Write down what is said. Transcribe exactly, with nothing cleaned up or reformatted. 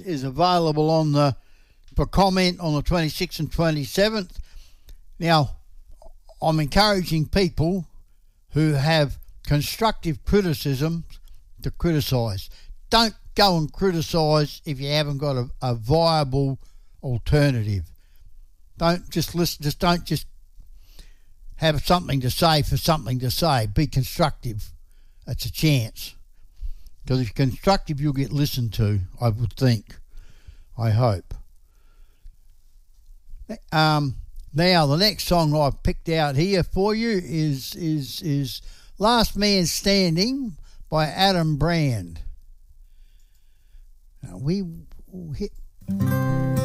is available on the for comment on the twenty-sixth and twenty-seventh. Now, I'm encouraging people who have constructive criticism to criticise. Don't go and criticise if you haven't got a, a viable alternative. Don't just listen. Just don't just have something to say for something to say. Be constructive. It's a chance. Because if you're constructive, you'll get listened to, I would think. I hope. Um, now, the next song I've picked out here for you is is is Last Man Standing by Adam Brand. Now, we hit...